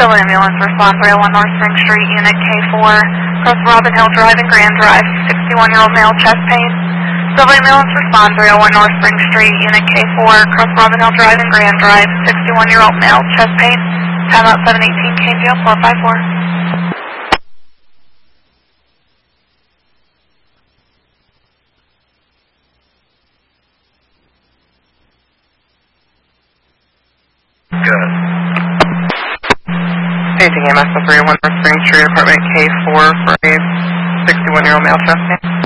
Civil ambulance respond 301 North Spring Street, Unit K4, across Robin Hill Drive and Grand Drive, 61-year-old male, chest pain. Civil ambulance respond 301 North Spring Street, Unit K4, across Robin Hill Drive and Grand Drive, 61-year-old male, chest pain. Time out 718, KGL 454. Good. Paging EMS 301 North Spring Street, apartment K4 for a 61-year-old male chest pain.